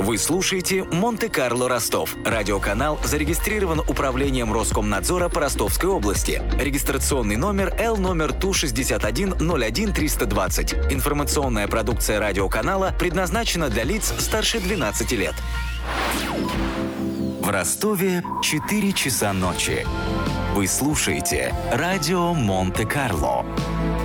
Вы слушаете «Монте-Карло Ростов». Радиоканал зарегистрирован Управлением Роскомнадзора по Ростовской области. Регистрационный номер Л номер ТУ-61-01-320. Информационная продукция радиоканала предназначена для лиц старше 12 лет. В Ростове 4 часа ночи. Вы слушаете радио Монте-Карло.